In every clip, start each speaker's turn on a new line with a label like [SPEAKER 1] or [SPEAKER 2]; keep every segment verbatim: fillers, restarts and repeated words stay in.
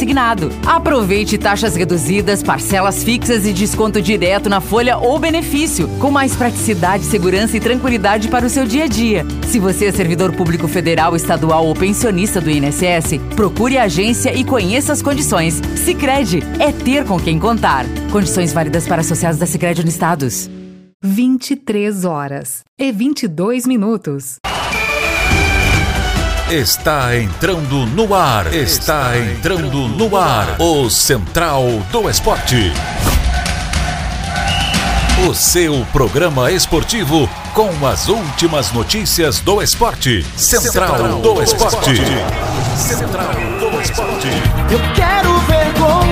[SPEAKER 1] consignado. Aproveite taxas reduzidas, parcelas fixas e desconto direto na folha ou benefício, com mais praticidade, segurança e tranquilidade para o seu dia a dia. Se você é servidor público federal, estadual ou pensionista do I N S S, procure a agência e conheça as condições. Sicredi é ter com quem contar. Condições válidas para associados da Sicredi Unistados.
[SPEAKER 2] vinte e três horas e vinte e dois minutos.
[SPEAKER 3] Está entrando no ar. Está entrando no ar. O Central do Esporte. O seu programa esportivo com as últimas notícias do esporte. Central do Esporte. Central do Esporte.
[SPEAKER 4] Eu quero ver gol.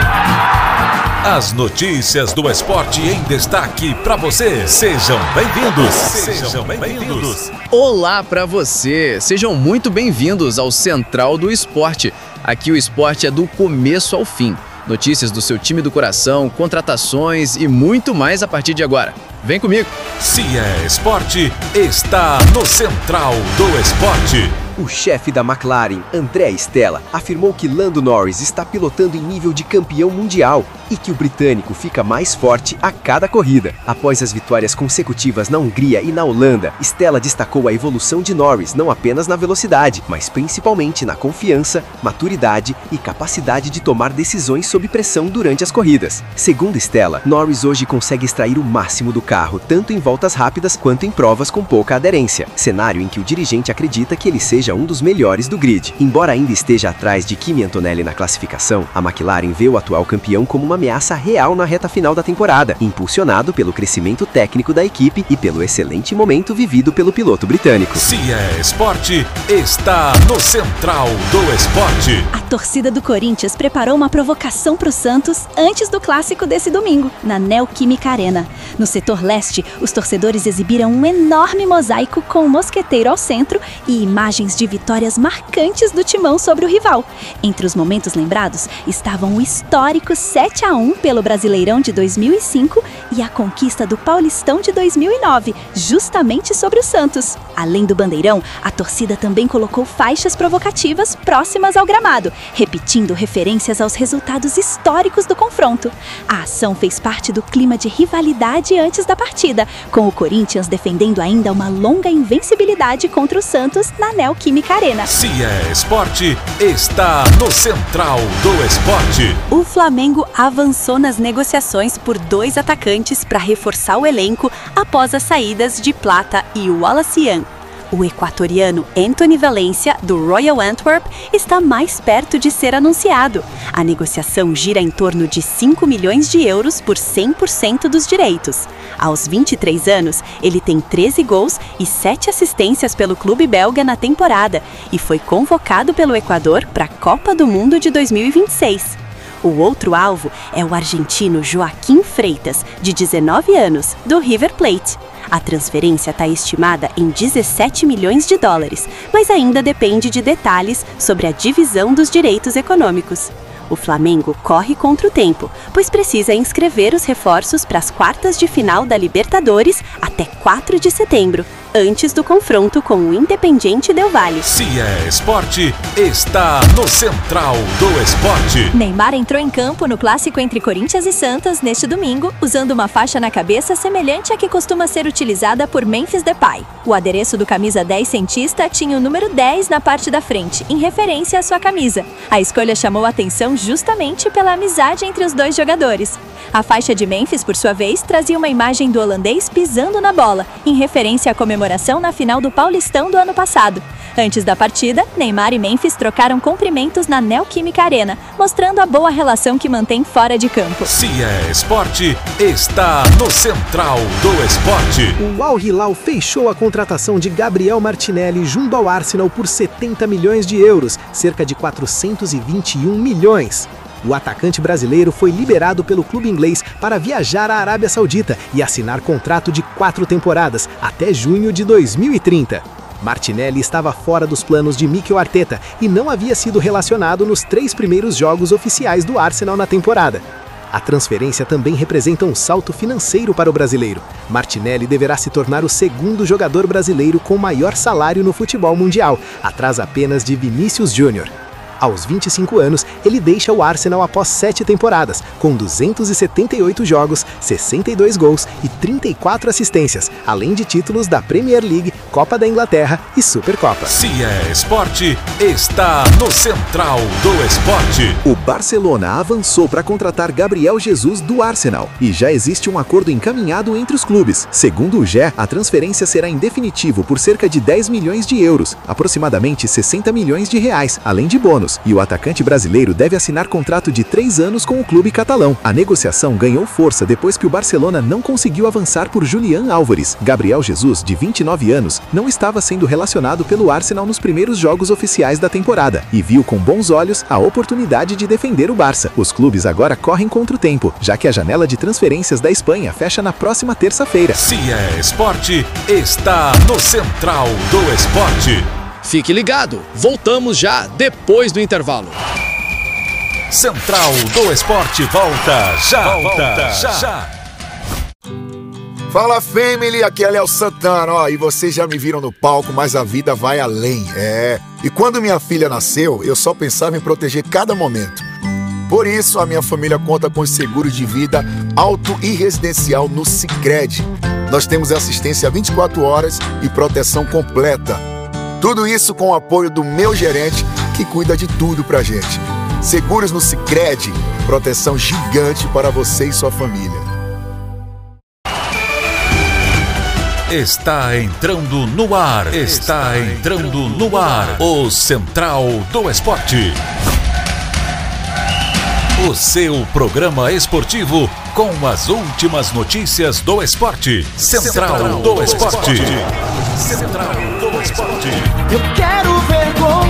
[SPEAKER 3] As notícias do esporte em destaque para você. Sejam bem-vindos. Sejam bem-vindos.
[SPEAKER 5] Olá para você. Sejam muito bem-vindos ao Central do Esporte. Aqui o esporte é do começo ao fim. Notícias do seu time do coração, contratações e muito mais a partir de agora. Vem comigo.
[SPEAKER 3] Se é esporte, está no Central do Esporte.
[SPEAKER 6] O chefe da McLaren, André Stella, afirmou que Lando Norris está pilotando em nível de campeão mundial e que o britânico fica mais forte a cada corrida. Após as vitórias consecutivas na Hungria e na Holanda, Stella destacou a evolução de Norris não apenas na velocidade, mas principalmente na confiança, maturidade e capacidade de tomar decisões sob pressão durante as corridas. Segundo Stella, Norris hoje consegue extrair o máximo do carro, tanto em voltas rápidas quanto em provas com pouca aderência, cenário em que o dirigente acredita que ele seja um dos melhores do grid. Embora ainda esteja atrás de Kimi Antonelli na classificação, a McLaren vê o atual campeão como uma ameaça real na reta final da temporada, impulsionado pelo crescimento técnico da equipe e pelo excelente momento vivido pelo piloto britânico.
[SPEAKER 3] Se é esporte, está no Central do Esporte.
[SPEAKER 7] A torcida do Corinthians preparou uma provocação para o Santos antes do clássico desse domingo, na Neoquímica Arena. No setor leste, os torcedores exibiram um enorme mosaico com o mosqueteiro ao centro e imagens de vitórias marcantes do Timão sobre o rival. Entre os momentos lembrados estavam o histórico sete a um pelo Brasileirão de dois mil e cinco e a conquista do Paulistão de dois mil e nove, justamente sobre o Santos. Além do bandeirão, a torcida também colocou faixas provocativas próximas ao gramado, repetindo referências aos resultados históricos do confronto. A ação fez parte do clima de rivalidade antes da partida, com o Corinthians defendendo ainda uma longa invencibilidade contra o Santos na Neoquímica Arena.
[SPEAKER 3] Se é esporte, está no Central do Esporte.
[SPEAKER 8] O Flamengo avançou nas negociações por dois atacantes para reforçar o elenco após as saídas de Plata e Wallace Young. O equatoriano Anthony Valencia, do Royal Antwerp, está mais perto de ser anunciado. A negociação gira em torno de cinco milhões de euros por cem por cento dos direitos. Aos vinte e três anos, ele tem treze gols e sete assistências pelo clube belga na temporada e foi convocado pelo Equador para a Copa do Mundo de dois mil e vinte e seis. O outro alvo é o argentino Joaquim Freitas, de dezenove anos, do River Plate. A transferência está estimada em dezessete milhões de dólares, mas ainda depende de detalhes sobre a divisão dos direitos econômicos. O Flamengo corre contra o tempo, pois precisa inscrever os reforços para as quartas de final da Libertadores até quatro de setembro, antes do confronto com o Independiente Del Valle.
[SPEAKER 3] Se é esporte, está no Central do Esporte.
[SPEAKER 7] Neymar entrou em campo no clássico entre Corinthians e Santos neste domingo, usando uma faixa na cabeça semelhante à que costuma ser utilizada por Memphis Depay. O adereço do camisa dez cientista tinha o número dez na parte da frente, em referência à sua camisa. A escolha chamou a atenção justamente pela amizade entre os dois jogadores. A faixa de Memphis, por sua vez, trazia uma imagem do holandês pisando na bola, em referência à comemoração na final do Paulistão do ano passado. Antes da partida, Neymar e Memphis trocaram cumprimentos na Neoquímica Arena, mostrando a boa relação que mantém fora de campo.
[SPEAKER 3] Se é esporte, está no Central do Esporte.
[SPEAKER 9] O Al Hilal fechou a contratação de Gabriel Martinelli junto ao Arsenal por setenta milhões de euros, cerca de quatrocentos e vinte e um milhões. O atacante brasileiro foi liberado pelo clube inglês para viajar à Arábia Saudita e assinar contrato de quatro temporadas, até junho de dois mil e trinta. Martinelli estava fora dos planos de Mikel Arteta e não havia sido relacionado nos três primeiros jogos oficiais do Arsenal na temporada. A transferência também representa um salto financeiro para o brasileiro. Martinelli deverá se tornar o segundo jogador brasileiro com maior salário no futebol mundial, atrás apenas de Vinícius Júnior. Aos vinte e cinco anos, ele deixa o Arsenal após sete temporadas, com duzentos e setenta e oito jogos, sessenta e dois gols e trinta e quatro assistências, além de títulos da Premier League, Copa da Inglaterra e Supercopa.
[SPEAKER 3] Se é esporte, está no Central do Esporte.
[SPEAKER 10] O Barcelona avançou para contratar Gabriel Jesus do Arsenal e já existe um acordo encaminhado entre os clubes. Segundo o G E, a transferência será em definitivo por cerca de dez milhões de euros, aproximadamente sessenta milhões de reais, além de bônus. E o atacante brasileiro deve assinar contrato de três anos com o clube catalão. A negociação ganhou força depois que o Barcelona não conseguiu avançar por Julián Álvares. Gabriel Jesus, de vinte e nove anos, não estava sendo relacionado pelo Arsenal nos primeiros jogos oficiais da temporada e viu com bons olhos a oportunidade de defender o Barça. Os clubes agora correm contra o tempo, já que a janela de transferências da Espanha fecha na próxima terça-feira.
[SPEAKER 3] Se é esporte, está no Central do Esporte.
[SPEAKER 5] Fique ligado, voltamos já depois do intervalo.
[SPEAKER 3] Central do Esporte volta já, volta já. já.
[SPEAKER 11] Fala, family, aqui é Léo Santana, ó, e vocês já me viram no palco, mas a vida vai além, é. E quando minha filha nasceu, eu só pensava em proteger cada momento. Por isso, a minha família conta com os seguros de vida auto e residencial no Sicredi. Nós temos assistência vinte e quatro horas e proteção completa. Tudo isso com o apoio do meu gerente, que cuida de tudo pra gente. Seguros no Sicredi, proteção gigante para você e sua família.
[SPEAKER 3] Está entrando no ar, está entrando no ar, o Central do Esporte. O seu programa esportivo com as últimas notícias do esporte. Central do Esporte. Central do Esporte.
[SPEAKER 4] Eu quero ver gol.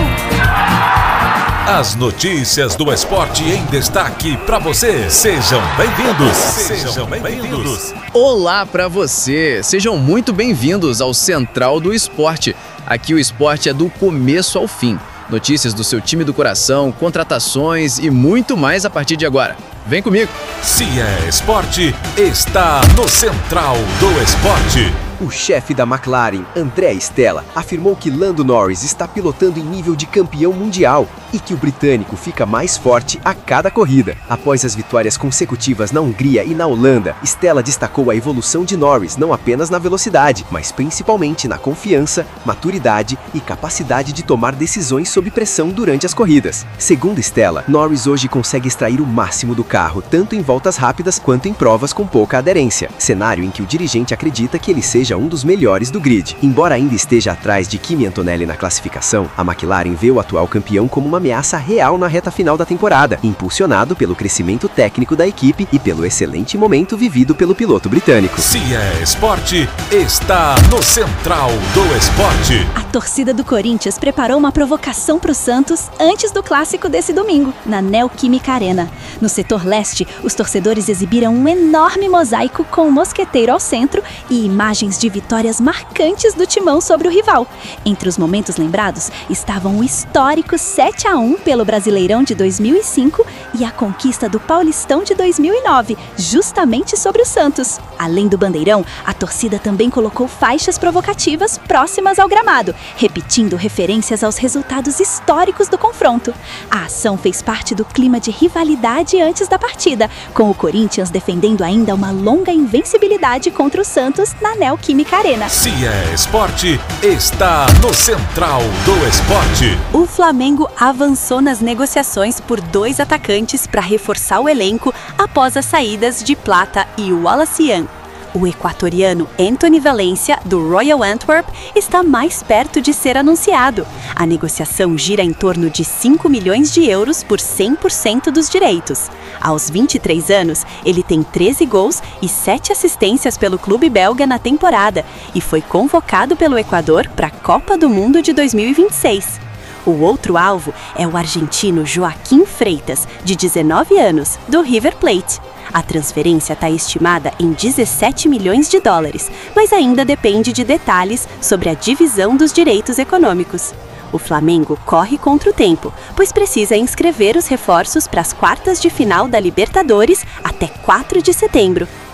[SPEAKER 3] As notícias do esporte em destaque para você. Sejam bem-vindos. Sejam bem-vindos.
[SPEAKER 5] Olá para você. Sejam muito bem-vindos ao Central do Esporte. Aqui o esporte é do começo ao fim. Notícias do seu time do coração, contratações e muito mais a partir de agora. Vem comigo.
[SPEAKER 3] Se é esporte, está no Central do Esporte.
[SPEAKER 6] O chefe da McLaren, André Stella, afirmou que Lando Norris está pilotando em nível de campeão mundial e que o britânico fica mais forte a cada corrida. Após as vitórias consecutivas na Hungria e na Holanda, Stella destacou a evolução de Norris não apenas na velocidade, mas principalmente na confiança, maturidade e capacidade de tomar decisões sob pressão durante as corridas. Segundo Stella, Norris hoje consegue extrair o máximo do carro, tanto em voltas rápidas quanto em provas com pouca aderência, cenário em que o dirigente acredita que ele seja um dos melhores do grid. Embora ainda esteja atrás de Kimi Antonelli na classificação, a McLaren vê o atual campeão como uma ameaça real na reta final da temporada, impulsionado pelo crescimento técnico da equipe e pelo excelente momento vivido pelo piloto britânico.
[SPEAKER 3] Se é esporte, está no Central do Esporte.
[SPEAKER 7] A torcida do Corinthians preparou uma provocação para o Santos antes do clássico desse domingo, na Neoquímica Arena. No setor leste, os torcedores exibiram um enorme mosaico com o mosqueteiro ao centro e imagens de vitórias marcantes do Timão sobre o rival. Entre os momentos lembrados estavam o histórico sete a um pelo Brasileirão de dois mil e cinco e a conquista do Paulistão de dois mil e nove, justamente sobre o Santos. Além do bandeirão, a torcida também colocou faixas provocativas próximas ao gramado, repetindo referências aos resultados históricos do confronto. A ação fez parte do clima de rivalidade antes da partida, com o Corinthians defendendo ainda uma longa invencibilidade contra o Santos na Neoquímica Arena.
[SPEAKER 3] Se é esporte, está no Central do Esporte.
[SPEAKER 8] O Flamengo avançou nas negociações por dois atacantes para reforçar o elenco após as saídas de Plata e Wallace Young. O equatoriano Anthony Valencia, do Royal Antwerp, está mais perto de ser anunciado. A negociação gira em torno de cinco milhões de euros por cem por cento dos direitos. Aos vinte e três anos, ele tem treze gols e sete assistências pelo clube belga na temporada e foi convocado pelo Equador para a Copa do Mundo de dois mil e vinte e seis. O outro alvo é o argentino Joaquim Freitas, de dezenove anos, do River Plate. A transferência está estimada em dezessete milhões de dólares, mas ainda depende de detalhes sobre a divisão dos direitos econômicos. O Flamengo corre contra o tempo, pois precisa inscrever os reforços para as quartas de final da Libertadores até quatro de setembro.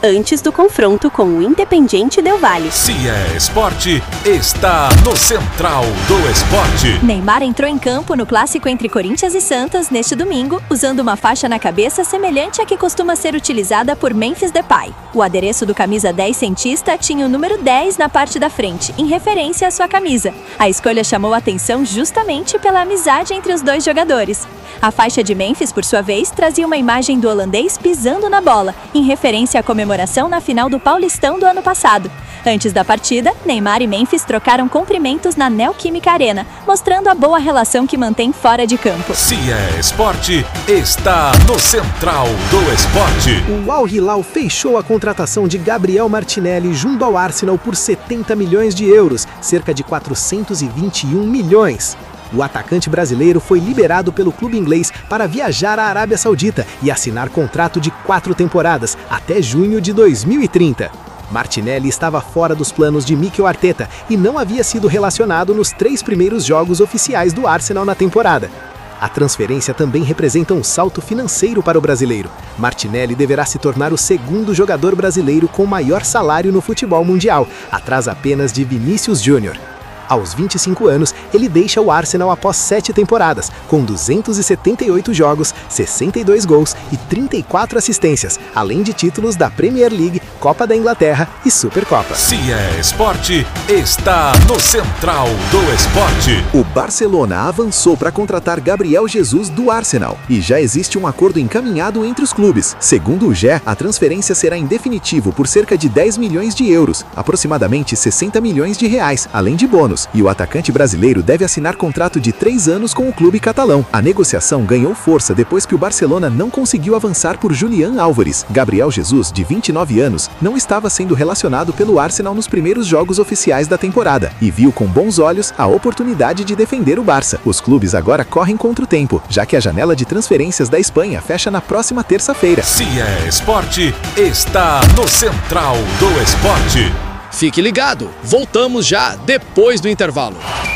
[SPEAKER 8] antes do confronto com o Independiente Del Valle.
[SPEAKER 3] Se é esporte, está no Central do Esporte.
[SPEAKER 7] Neymar entrou em campo no clássico entre Corinthians e Santos neste domingo, usando uma faixa na cabeça semelhante à que costuma ser utilizada por Memphis Depay. O adereço do camisa dez cientista tinha o número dez na parte da frente, em referência à sua camisa. A escolha chamou a atenção justamente pela amizade entre os dois jogadores. A faixa de Memphis, por sua vez, trazia uma imagem do holandês pisando na bola, em referência à comemoração na final do Paulistão do ano passado. Antes da partida, Neymar e Memphis trocaram cumprimentos na Neoquímica Arena, mostrando a boa relação que mantém fora de campo.
[SPEAKER 3] Se é esporte, está no Central do Esporte.
[SPEAKER 9] O Al Hilal fechou a contratação de Gabriel Martinelli junto ao Arsenal por setenta milhões de euros, cerca de quatrocentos e vinte e um milhões. O atacante brasileiro foi liberado pelo clube inglês para viajar à Arábia Saudita e assinar contrato de quatro temporadas, até junho de dois mil e trinta. Martinelli estava fora dos planos de Mikel Arteta e não havia sido relacionado nos três primeiros jogos oficiais do Arsenal na temporada. A transferência também representa um salto financeiro para o brasileiro. Martinelli deverá se tornar o segundo jogador brasileiro com maior salário no futebol mundial, atrás apenas de Vinícius Júnior. Aos vinte e cinco anos, ele deixa o Arsenal após sete temporadas, com duzentos e setenta e oito jogos, sessenta e dois gols e trinta e quatro assistências, além de títulos da Premier League, Copa da Inglaterra e Supercopa.
[SPEAKER 3] Se é esporte, está no Central do Esporte.
[SPEAKER 10] O Barcelona avançou para contratar Gabriel Jesus do Arsenal e já existe um acordo encaminhado entre os clubes. Segundo o G E, a transferência será em definitivo por cerca de dez milhões de euros, aproximadamente sessenta milhões de reais, além de bônus. E o atacante brasileiro deve assinar contrato de três anos com o clube catalão. A negociação ganhou força depois que o Barcelona não conseguiu avançar por Julián Álvares. Gabriel Jesus, de vinte e nove anos, não estava sendo relacionado pelo Arsenal nos primeiros jogos oficiais da temporada e viu com bons olhos a oportunidade de defender o Barça. Os clubes agora correm contra o tempo, já que a janela de transferências da Espanha fecha na próxima terça-feira.
[SPEAKER 3] Se é esporte, está no Central do Esporte.
[SPEAKER 5] Fique ligado, voltamos já depois do intervalo.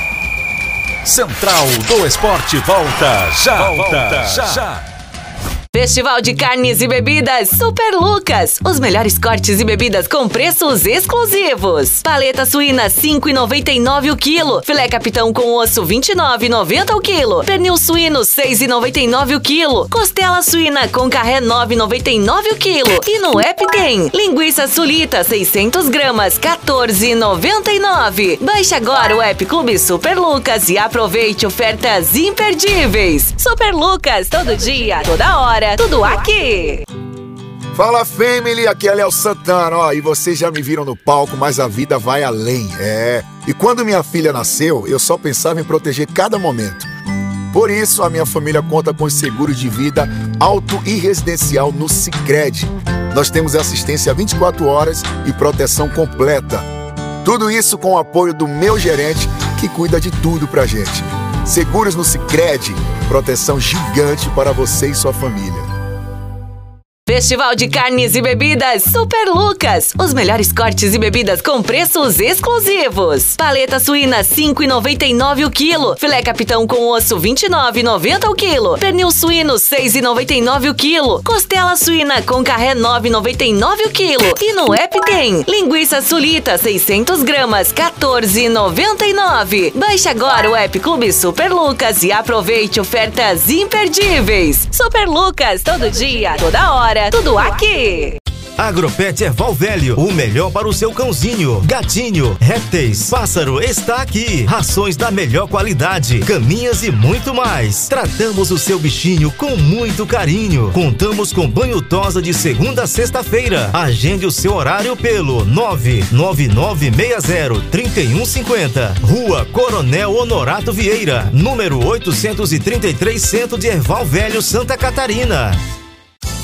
[SPEAKER 3] Central do Esporte volta já, volta já. já.
[SPEAKER 1] Festival de Carnes e Bebidas Super Lucas. Os melhores cortes e bebidas com preços exclusivos. Paleta suína cinco reais e noventa e nove centavos o quilo. Filé capitão com osso vinte e nove reais e noventa centavos o quilo. Pernil suíno seis reais e noventa e nove centavos o quilo. Costela suína com carré nove reais e noventa e nove centavos o quilo. E no app tem linguiça sulita seiscentas gramas quatorze reais e noventa e nove centavos. Baixe agora o app Clube Super Lucas e aproveite ofertas imperdíveis. Super Lucas, todo dia, toda hora. Tudo aqui!
[SPEAKER 11] Fala, family! Aqui é Léo Santana, ó, e vocês já me viram no palco, mas a vida vai além, é. E quando minha filha nasceu, eu só pensava em proteger cada momento. Por isso, a minha família conta com seguros de vida auto e residencial no Sicredi. Nós temos assistência vinte e quatro horas e proteção completa. Tudo isso com o apoio do meu gerente, que cuida de tudo pra gente. Seguros no Sicredi, proteção gigante para você e sua família.
[SPEAKER 1] Festival de Carnes e Bebidas Super Lucas. Os melhores cortes e bebidas com preços exclusivos. Paleta suína cinco reais e noventa e nove centavos o quilo. Filé capitão com osso vinte e nove reais e noventa centavos o quilo. Pernil suíno seis reais e noventa e nove centavos o quilo. Costela suína com carré nove reais e noventa e nove centavos o quilo. E no app tem linguiça sulita seiscentas gramas quatorze reais e noventa e nove centavos. Baixe agora o app Clube Super Lucas e aproveite ofertas imperdíveis. Super Lucas, todo dia, toda hora. Tudo aqui!
[SPEAKER 12] Agropet Erval Velho, o melhor para o seu cãozinho, gatinho, répteis, pássaro está aqui. Rações da melhor qualidade, caminhas e muito mais. Tratamos o seu bichinho com muito carinho. Contamos com banho tosa de segunda a sexta-feira. Agende o seu horário pelo nove nove nove seis zero três um cinco zero. Rua Coronel Honorato Vieira, número oitocentos e trinta e três, Centro de Erval Velho, Santa Catarina.